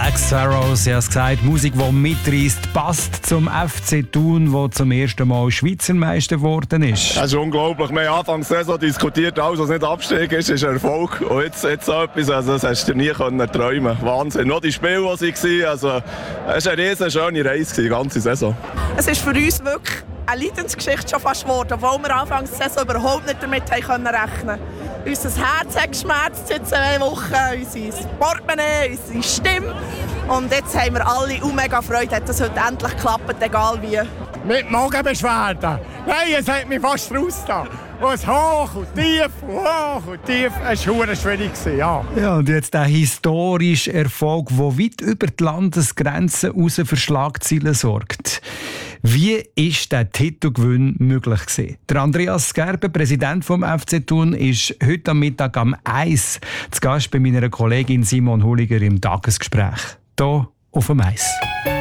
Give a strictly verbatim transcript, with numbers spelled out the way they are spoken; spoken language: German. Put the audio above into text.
Black Sparrows, ich habe es gesagt, Musik, die mitreißt, passt zum F C Thun, der zum ersten Mal Schweizer Meister geworden ist. Das ist unglaublich. Wir haben Anfang der Saison diskutiert, alles, was nicht Abstieg ist, ist Erfolg. Und jetzt, jetzt so etwas, also das hast du dir nie können träumen. Wahnsinn. Noch die Spiele, die waren, also, es war eine riesen schöne Reise, die ganze Saison. Es ist für uns wirklich eine Leidensgeschichte schon fast geworden, obwohl wir Anfang der Saison überhaupt nicht damit rechnen konnten. Unser Herz hat geschmerzt seit zwei Wochen, unser Portemonnaie, unsere Stimme. Und jetzt haben wir alle auch mega Freude, dass es heute endlich klappt, egal wie. Mit Magenbeschwerden. Nein, es hat mich fast rausgetan. Und es hoch und tief und hoch und tief. Es war verdammt schwierig, ja. Ja, und jetzt der historische Erfolg, der weit über die Landesgrenzen raus für Schlagzeilen sorgt. Wie ist der Titelgewinn möglich gewesen? Der Andreas Gerber, Präsident vom F C Thun, ist heute am Mittag am Eis zu Gast bei meiner Kollegin Simon Hulliger im Tagesgespräch. Hier auf dem Eis.